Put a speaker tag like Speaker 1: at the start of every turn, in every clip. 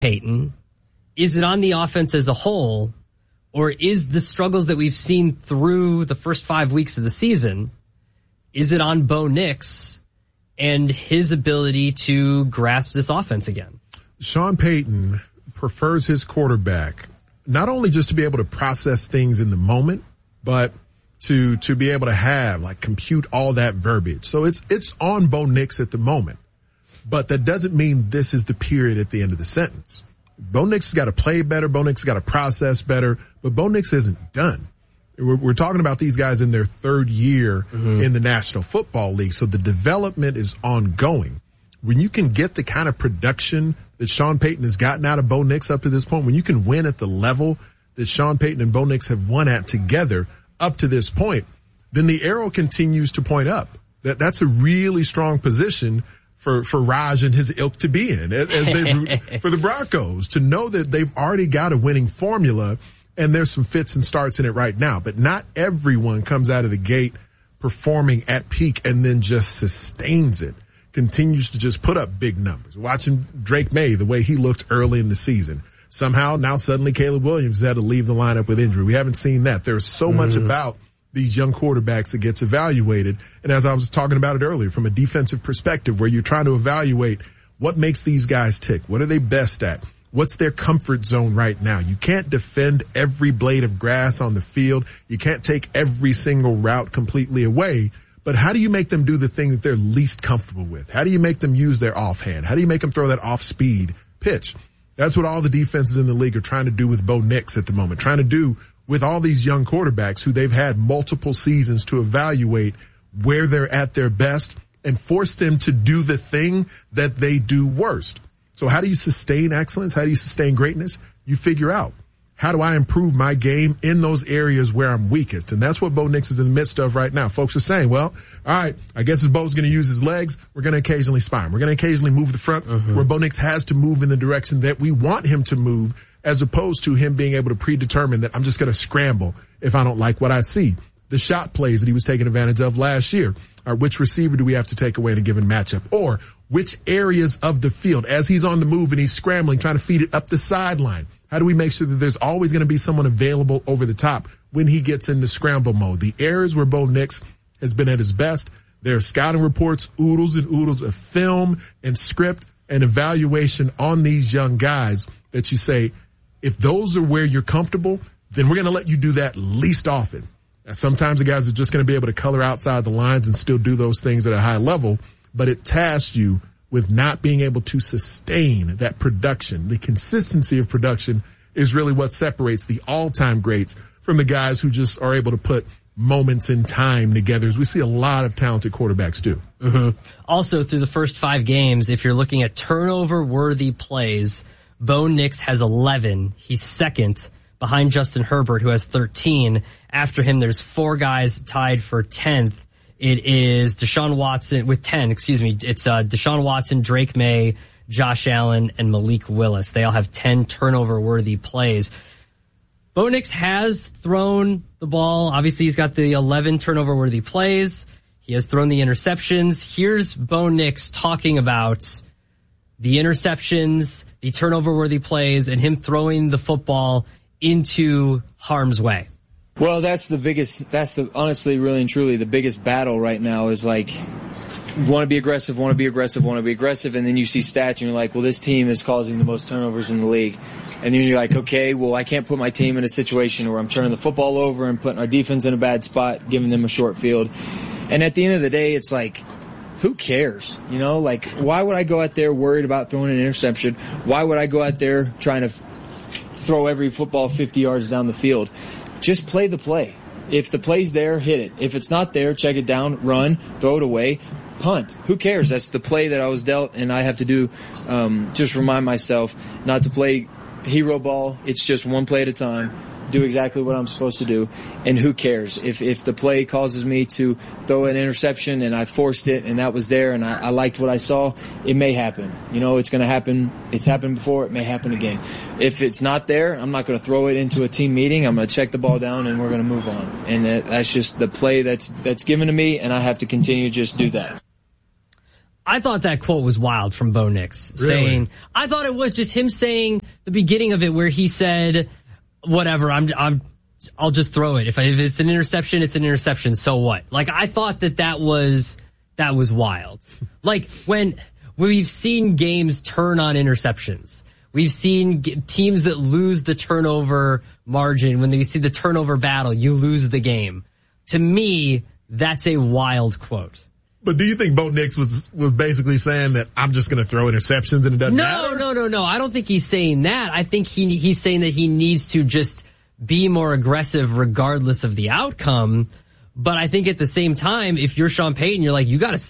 Speaker 1: Payton? Is it on the offense as a whole? Or is the struggles that we've seen through the first 5 weeks of the season, is it on Bo Nix and his ability to grasp this offense again?
Speaker 2: Sean Payton prefers his quarterback not only just to be able to process things in the moment, but to be able to have, like, compute all that verbiage. So it's on Bo Nix at the moment, but that doesn't mean this is the period at the end of the sentence. Bo Nix has got to play better. Bo Nix has got to process better, but Bo Nix isn't done. We're talking about these guys in their third year in the National Football League. So the development is ongoing. When you can get the kind of production that Sean Payton has gotten out of Bo Nix up to this point, when you can win at the level that Sean Payton and Bo Nix have won at together up to this point, then the arrow continues to point up. That's a really strong position for Raj and his ilk to be in as they root for the Broncos, to know that they've already got a winning formula and there's some fits and starts in it right now. But not everyone comes out of the gate performing at peak and then just sustains it, continues to just put up big numbers. Watching Drake May, the way he looked early in the season. Somehow now suddenly Caleb Williams had to leave the lineup with injury. We haven't seen that. There's so much about these young quarterbacks that gets evaluated. And as I was talking about it earlier, from a defensive perspective, where you're trying to evaluate what makes these guys tick. What are they best at? What's their comfort zone right now? You can't defend every blade of grass on the field. You can't take every single route completely away. But how do you make them do the thing that they're least comfortable with? How do you make them use their offhand? How do you make them throw that off-speed pitch? That's what all the defenses in the league are trying to do with Bo Nix at the moment, trying to do with all these young quarterbacks who they've had multiple seasons to evaluate where they're at their best and force them to do the thing that they do worst. So how do you sustain excellence? How do you sustain greatness? You figure out, how do I improve my game in those areas where I'm weakest? And that's what Bo Nix is in the midst of right now. Folks are saying, well, all right, I guess if Bo's going to use his legs, we're going to occasionally spy him. We're going to occasionally move the front where Bo Nix has to move in the direction that we want him to move, as opposed to him being able to predetermine that I'm just going to scramble if I don't like what I see. The shot plays that he was taking advantage of last year. Which receiver do we have to take away in a given matchup? Or which areas of the field, as he's on the move and he's scrambling, trying to feed it up the sideline, how do we make sure that there's always going to be someone available over the top when he gets into scramble mode? The areas where Bo Nix has been at his best, there are scouting reports, oodles and oodles of film and script and evaluation on these young guys that you say, if those are where you're comfortable, then we're going to let you do that least often. Now, sometimes the guys are just going to be able to color outside the lines and still do those things at a high level, but it tasks you with not being able to sustain that production. The consistency of production is really what separates the all-time greats from the guys who just are able to put moments in time together, as we see a lot of talented quarterbacks do.
Speaker 1: Also, through the first 5 games, if you're looking at turnover-worthy plays, Bo Nix has 11. He's second behind Justin Herbert, who has 13. After him, there's 4 guys tied for 10th. It is Deshaun Watson with 10, It's Deshaun Watson, Drake May, Josh Allen, and Malik Willis. They all have 10 turnover-worthy plays. Bo Nix has thrown the ball. Obviously, he's got the 11 turnover-worthy plays. He has thrown the interceptions. Here's Bo Nix talking about the interceptions, the turnover-worthy plays, and him throwing the football into harm's way.
Speaker 3: Well, honestly, really and truly, the biggest battle right now is like, want to be aggressive, and then you see stats and you're like, well, this team is causing the most turnovers in the league. And then you're like, okay, well, I can't put my team in a situation where I'm turning the football over and putting our defense in a bad spot, giving them a short field. And at the end of the day, it's like, who cares? You know, like, why would I go out there worried about throwing an interception? Why would I go out there trying to throw every football 50 yards down the field? Just play the play. If the play's there, hit it. If it's not there, check it down, run, throw it away, punt. Who cares? That's the play that I was dealt, and I have to do, just remind myself not to play hero ball. It's just one play at a time. Do exactly what I'm supposed to do, and who cares? If the play causes me to throw an interception and I forced it and that was there and I liked what I saw, it may happen. You know, it's going to happen. It's happened before. It may happen again. If it's not there, I'm not going to throw it into a team meeting. I'm going to check the ball down and we're going to move on. And that's just the play that's given to me, and I have to continue to just do that.
Speaker 1: I thought that quote was wild from Bo Nix.
Speaker 2: Really?
Speaker 1: I thought it was just him saying the beginning of it where he said, whatever, I'll just throw it. If it's an interception, it's an interception. So what? Like, I thought that was wild. Like, when we've seen games turn on interceptions, we've seen teams that lose the turnover margin. When you see the turnover battle, you lose the game. To me, that's a wild quote.
Speaker 2: But do you think Bo Nix was basically saying that I'm just going to throw interceptions and it doesn't matter?
Speaker 1: No. I don't think he's saying that. I think he's saying that he needs to just be more aggressive regardless of the outcome. But I think at the same time, if you're Sean Payton, you're like,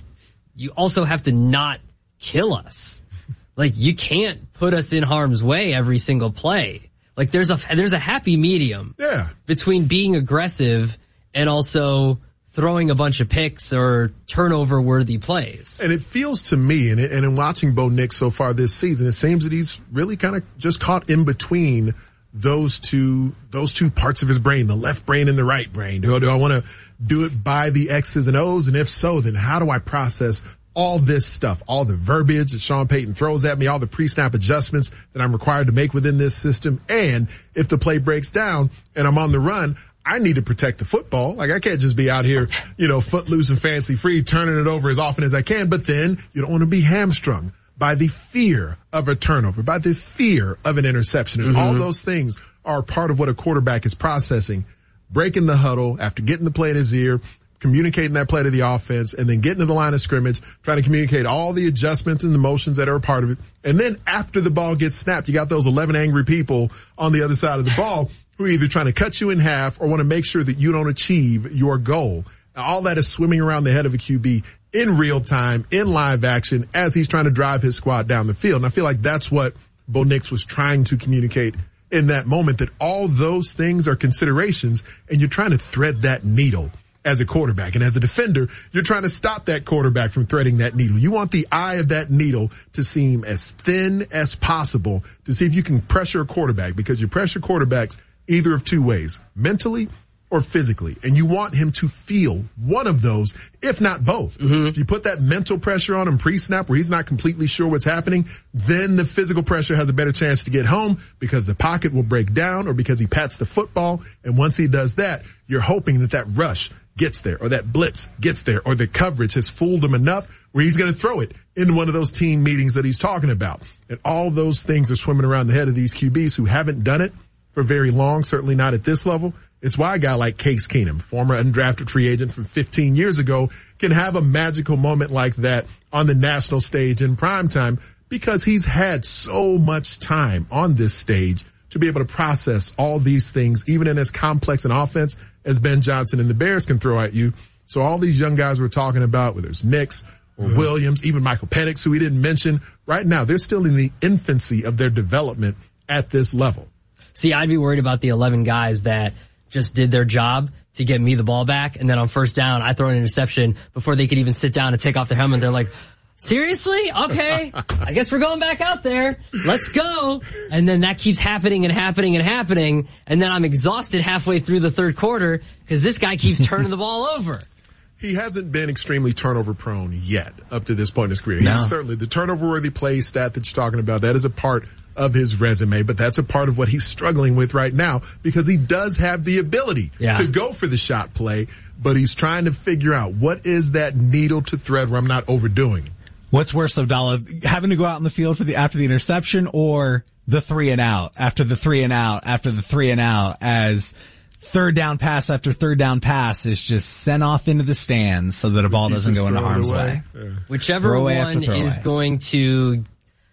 Speaker 1: you also have to not kill us. Like, you can't put us in harm's way every single play. Like, there's a happy medium.
Speaker 2: Yeah.
Speaker 1: Between being aggressive and also throwing a bunch of picks or turnover-worthy plays.
Speaker 2: And it feels to me, and in watching Bo Nix so far this season, it seems that he's really kind of just caught in between those two parts of his brain, the left brain and the right brain. Do I want to do it by the X's and O's? And if so, then how do I process all this stuff, all the verbiage that Sean Payton throws at me, all the pre-snap adjustments that I'm required to make within this system? And if the play breaks down and I'm on the run, I need to protect the football. Like, I can't just be out here, footloose and fancy free, turning it over as often as I can. But then you don't want to be hamstrung by the fear of a turnover, by the fear of an interception. And all those things are part of what a quarterback is processing. Breaking the huddle after getting the play in his ear, communicating that play to the offense, and then getting to the line of scrimmage, trying to communicate all the adjustments and the motions that are a part of it. And then after the ball gets snapped, you got those 11 angry people on the other side of the ball who are either trying to cut you in half or want to make sure that you don't achieve your goal. Now, all that is swimming around the head of a QB in real time, in live action, as he's trying to drive his squad down the field. And I feel like that's what Bo Nix was trying to communicate in that moment, that all those things are considerations, and you're trying to thread that needle as a quarterback. And as a defender, you're trying to stop that quarterback from threading that needle. You want the eye of that needle to seem as thin as possible to see if you can pressure a quarterback, because you pressure quarterbacks either of two ways, mentally or physically. And you want him to feel one of those, if not both. If you put that mental pressure on him pre-snap where he's not completely sure what's happening, then the physical pressure has a better chance to get home because the pocket will break down or because he pats the football. And once he does that, you're hoping that rush gets there, or that blitz gets there, or the coverage has fooled him enough where he's going to throw it into one of those team meetings that he's talking about. And all those things are swimming around the head of these QBs who haven't done it for very long, certainly not at this level. It's why a guy like Case Keenum, former undrafted free agent from 15 years ago, can have a magical moment like that on the national stage in primetime, because he's had so much time on this stage to be able to process all these things, even in as complex an offense as Ben Johnson and the Bears can throw at you. So all these young guys we're talking about, whether it's Nix or Williams, even Michael Penix, who we didn't mention, right now, they're still in the infancy of their development at this level.
Speaker 1: See, I'd be worried about the 11 guys that just did their job to get me the ball back, and then on first down, I throw an interception before they could even sit down and take off their helmet. They're like, seriously? Okay. I guess we're going back out there. Let's go. And then that keeps happening and happening and happening. And then I'm exhausted halfway through the third quarter because this guy keeps turning the ball over.
Speaker 2: He hasn't been extremely turnover prone yet up to this point in his career.
Speaker 1: No.
Speaker 2: He's certainly the turnover worthy play stat that you're talking about. That is a part of his resume, but that's a part of what he's struggling with right now, because he does have the ability to go for the shot play, but he's trying to figure out what is that needle to thread where I'm not overdoing it.
Speaker 4: What's worse, Abdallah, having to go out in the field after the interception, or the 3 and out after the 3 and out after the 3 and out, as third down pass after third down pass is just sent off into the stands so that a ball doesn't go into harm's way.
Speaker 2: Yeah.
Speaker 1: Whichever one is going to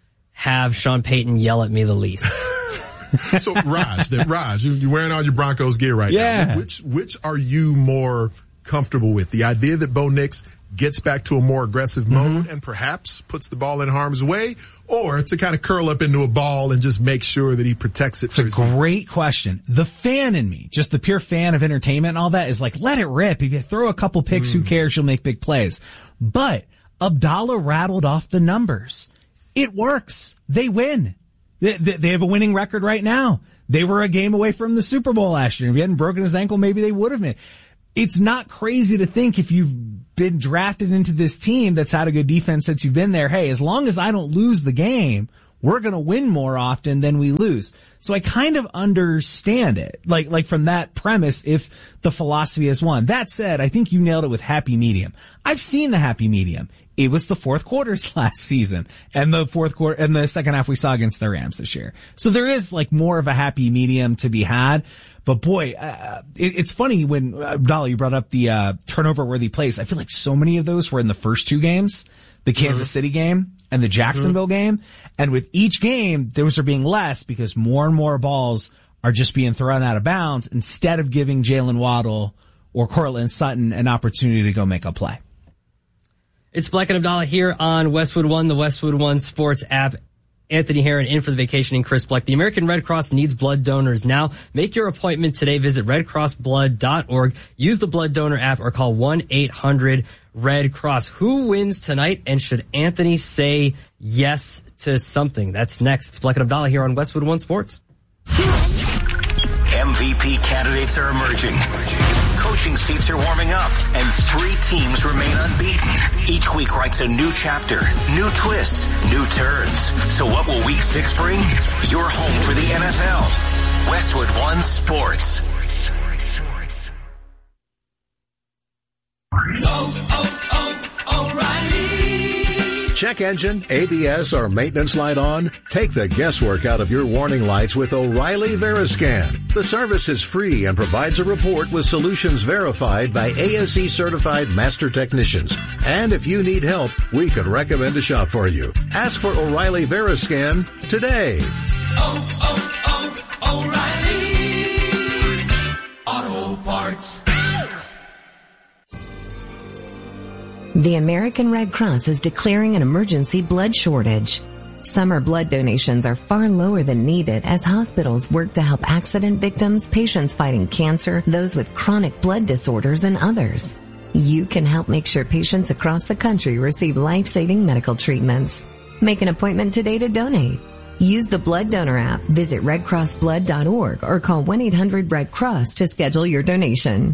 Speaker 1: have Sean Payton yell at me the least.
Speaker 2: So Raj, you're wearing all your Broncos gear right now. Which are you more comfortable with? The idea that Bo Nix gets back to a more aggressive mode and perhaps puts the ball in harm's way, or to kind of curl up into a ball and just make sure that he protects it?
Speaker 4: It's a great question. The fan in me, just the pure fan of entertainment and all that, is like, let it rip. If you throw a couple picks, who cares? You'll make big plays. But Abdallah rattled off the numbers. It works. They win. They have a winning record right now. They were a game away from the Super Bowl last year. If he hadn't broken his ankle, maybe they would have made. it's not crazy to think if you've been drafted into this team that's had a good defense since you've been there, hey, as long as I don't lose the game, we're going to win more often than we lose. So I kind of understand it, like from that premise, if the philosophy is one. That said, I think you nailed it with happy medium. I've seen the happy medium. It was the fourth quarters last season and the fourth quarter and the second half we saw against the Rams this year. So there is like more of a happy medium to be had. But boy, it's funny when, Abdallah, you brought up the, turnover worthy plays. I feel like so many of those were in the first two games, the Kansas City game and the Jacksonville game. And with each game, those are being less because more and more balls are just being thrown out of bounds instead of giving Jalen Waddle or Cortland Sutton an opportunity to go make a play.
Speaker 1: It's Black and Abdallah here on Westwood One, the Westwood One Sports app. Anthony Herron in for the vacationing Chris Black. The American Red Cross needs blood donors now. Make your appointment today. Visit redcrossblood.org. Use the blood donor app or call 1-800-RED-CROSS. Who wins tonight, and should Anthony say yes to something? That's next. It's Black and Abdallah here on Westwood One Sports.
Speaker 5: MVP candidates are emerging. Coaching seats are warming up, and 3 teams remain unbeaten. Each week writes a new chapter, new twists, new turns. So what will week 6 bring? Your home for the NFL. Westwood One Sports.
Speaker 6: O'Reilly. Check engine, ABS, or maintenance light on? Take the guesswork out of your warning lights with O'Reilly Veriscan. The service is free and provides a report with solutions verified by ASE certified master technicians. And if you need help, we could recommend a shop for you. Ask for O'Reilly Veriscan today.
Speaker 7: O'Reilly Auto Parts.
Speaker 8: The American Red Cross is declaring an emergency blood shortage. Summer blood donations are far lower than needed as hospitals work to help accident victims, patients fighting cancer, those with chronic blood disorders, and others. You can help make sure patients across the country receive life-saving medical treatments. Make an appointment today to donate. Use the blood donor app, visit redcrossblood.org, or call 1-800-RED-CROSS to schedule your donation.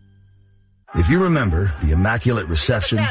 Speaker 9: If you remember the immaculate reception,
Speaker 10: the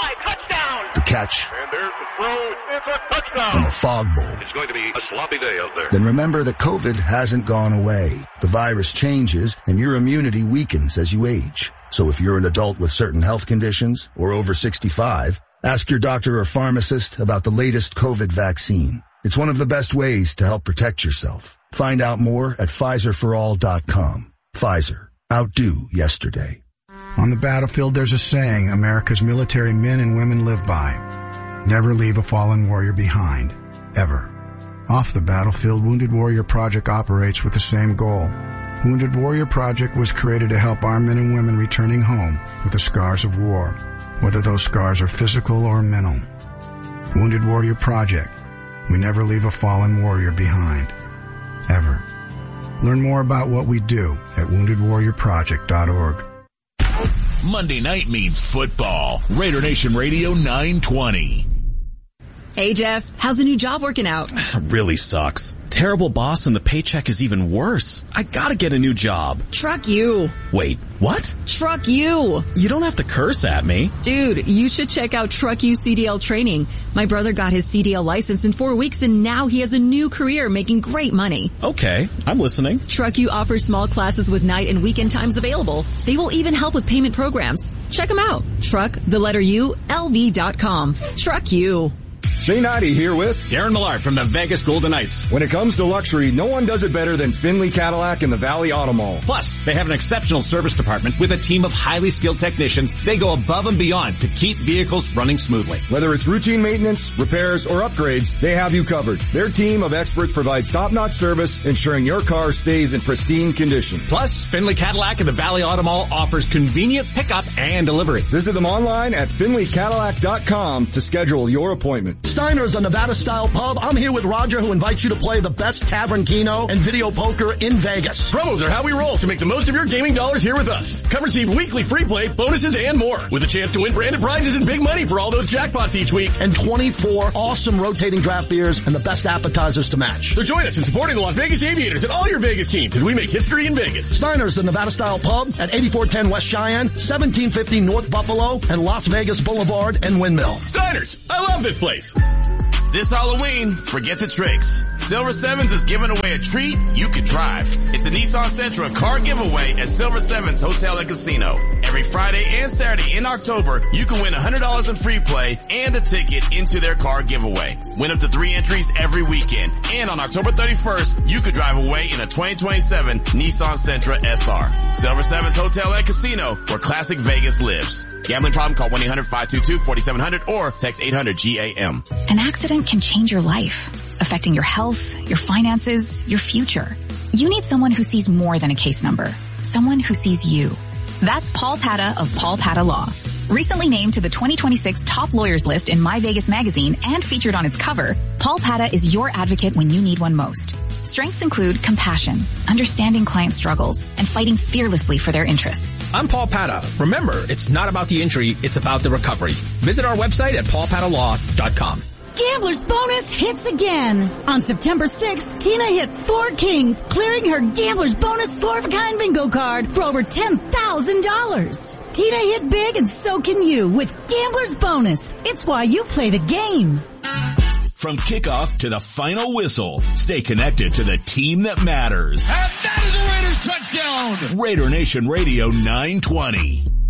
Speaker 9: catch,
Speaker 10: and there's the throw, it's a touchdown,
Speaker 9: and the fog bowl,
Speaker 10: it's going to be a sloppy day out there.
Speaker 9: Then remember that COVID hasn't gone away. The virus changes and your immunity weakens as you age. So if you're an adult with certain health conditions or over 65, ask your doctor or pharmacist about the latest COVID vaccine. It's one of the best ways to help protect yourself. Find out more at PfizerForAll.com. Pfizer. Outdo yesterday.
Speaker 11: On the battlefield, there's a saying America's military men and women live by. Never leave a fallen warrior behind. Ever. Off the battlefield, Wounded Warrior Project operates with the same goal. Wounded Warrior Project was created to help our men and women returning home with the scars of war, whether those scars are physical or mental. Wounded Warrior Project. We never leave a fallen warrior behind. Ever. Learn more about what we do at woundedwarriorproject.org.
Speaker 12: Monday night means football. Raider Nation Radio 920.
Speaker 13: Hey, Jeff. How's the new job working out?
Speaker 14: Really sucks. Terrible boss and the paycheck is even worse. I gotta get a new job.
Speaker 13: Truck you.
Speaker 14: Wait, what?
Speaker 13: Truck you.
Speaker 14: You don't have to curse at me.
Speaker 13: Dude, you should check out Truck You CDL training. My brother got his CDL license in 4 weeks and now he has a new career making great money.
Speaker 14: Okay, I'm listening.
Speaker 13: Truck You offers small classes with night and weekend times available. They will even help with payment programs. Check them out. Truck, the letter U, LV.com. Truck You.
Speaker 15: Shane Ivey here with
Speaker 16: Darren Millard from the Vegas Golden Knights.
Speaker 15: When it comes to luxury, no one does it better than Finley Cadillac and the Valley Auto Mall.
Speaker 16: Plus, they have an exceptional service department with a team of highly skilled technicians. They go above and beyond to keep vehicles running smoothly.
Speaker 15: Whether it's routine maintenance, repairs, or upgrades, they have you covered. Their team of experts provides top-notch service, ensuring your car stays in pristine condition.
Speaker 16: Plus, Finley Cadillac and the Valley Auto Mall offers convenient pickup and delivery.
Speaker 15: Visit them online at finleycadillac.com to schedule your appointment.
Speaker 17: Steiner's, a Nevada-style pub. I'm here with Roger, who invites you to play the best tavern keno and video poker in Vegas.
Speaker 18: Promos are how we roll, so make the most of your gaming dollars here with us. Come receive weekly free play, bonuses, and more, with a chance to win branded prizes and big money for all those jackpots each week.
Speaker 17: And 24 awesome rotating draft beers and the best appetizers to match.
Speaker 18: So join us in supporting the Las Vegas Aviators and all your Vegas teams as we make history in Vegas.
Speaker 17: Steiner's, the Nevada-style pub at 8410 West Cheyenne, 1750 North Buffalo, and Las Vegas Boulevard and Windmill.
Speaker 18: Steiner's, I love this place.
Speaker 19: This Halloween, forget the tricks. Silver Sevens is giving away a treat you could drive. It's a Nissan Sentra car giveaway at Silver Sevens Hotel and Casino. Every Friday and Saturday in October, you can win $100 in free play and a ticket into their car giveaway. Win up to 3 entries every weekend. And on October 31st, you could drive away in a 2027 Nissan Sentra SR. Silver Sevens Hotel and Casino, where classic Vegas lives. Gambling problem? Call 1-800-522-4700 or text 800-GAM.
Speaker 20: An accident can change your life, affecting your health, your finances, your future. You need someone who sees more than a case number, someone who sees you. That's Paul Pata of Paul Pata Law. Recently named to the 2026 top lawyers list in My Vegas magazine and featured on its cover, Paul Pata is your advocate when you need one most. Strengths include compassion, understanding client struggles, and fighting fearlessly for their interests.
Speaker 21: I'm Paul Pata. Remember, it's not about the injury, it's about the recovery. Visit our website at paulpatalaw.com.
Speaker 22: Gambler's Bonus hits again. On September 6th, Tina hit 4 kings, clearing her Gambler's Bonus 4-of-a-kind bingo card for over $10,000. Tina hit big and so can you with Gambler's Bonus. It's why you play the game.
Speaker 12: From kickoff to the final whistle, stay connected to the team that matters.
Speaker 23: And that is a Raiders touchdown.
Speaker 12: Raider Nation Radio 920.